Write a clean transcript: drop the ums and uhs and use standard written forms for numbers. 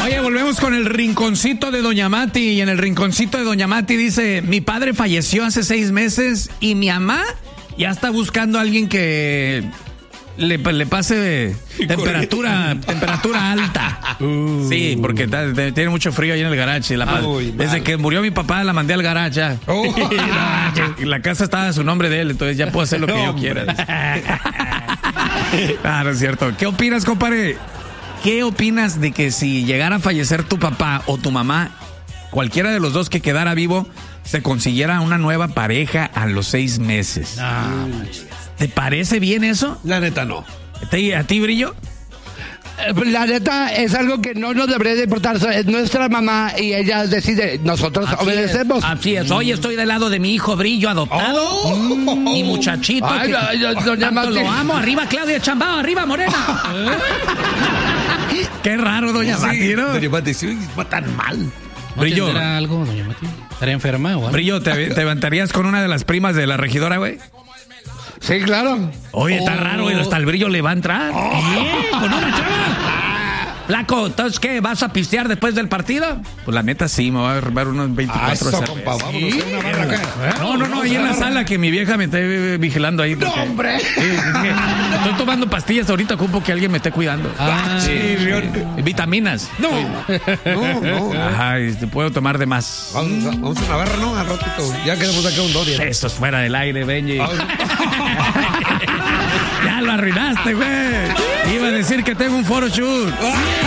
Oye, volvemos con el rinconcito de Doña Mati. Y en el rinconcito de Doña Mati dice: mi padre falleció hace 6 meses y mi mamá ya está buscando a alguien que le pase temperatura alta. Sí, porque tiene mucho frío ahí en el garage. Desde que murió mi papá la mandé al garage. Y la casa estaba a su nombre de él, entonces ya puedo hacer lo que yo quiera. No es cierto. ¿Qué opinas, compadre? ¿Qué opinas de que si llegara a fallecer tu papá o tu mamá, cualquiera de los dos que quedara vivo, se consiguiera una nueva pareja a los 6 meses? ¿Te parece bien eso? La neta no. ¿A ti, Brillo? La neta es algo que no nos debería de importar. Es nuestra mamá y ella decide. Nosotros obedecemos. Así es. Hoy estoy del lado de mi hijo Brillo adoptado. Mi muchachito. Ay, doña Mati. Lo amo. Arriba Claudia Chambao. Arriba Morena. Qué raro, Doña Mati, ¿no? Doña Mati, sí, va tan mal. Brillo. ¿Tendrá algo, Doña Mati? ¿Estaría enferma o algo? Brillo, ¿te levantarías con una de las primas de la regidora, güey? Sí, claro. Oye, está raro, güey. Hasta el Brillo le va a entrar. Con una chava. Flaco, ¿entonces qué? ¿Vas a pistear después del partido? Pues la neta sí, me voy a robar unos 24 cervezas. Compa, vámonos a una barra acá. No, ahí en la sala que mi vieja me está vigilando ahí. ¡No, hombre! Sí, estoy tomando pastillas ahorita, ocupo que alguien me esté cuidando. Vitaminas. No. Ajá, y puedo tomar de más. Vamos a una barra, ¿no? Al ratito. Ya quedamos acá un dólar. Eso es fuera del aire, Benji. Ya lo arruinaste, güey. Iba a decir que tengo un photoshoot.